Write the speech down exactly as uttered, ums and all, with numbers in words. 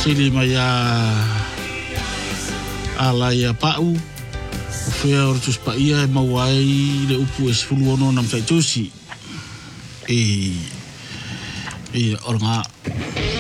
sili mai a ala ia pau o fea o tus pa ia e mawai le upu e sifulu ono nam fai tusi e e oranga